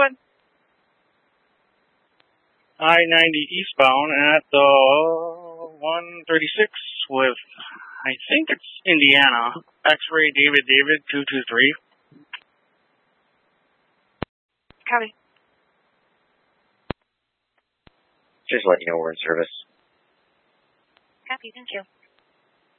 ahead. I-90 eastbound at the 136 with, I think it's Indiana. X-ray David 223. Copy. Just letting you know we're in service. Copy, thank you.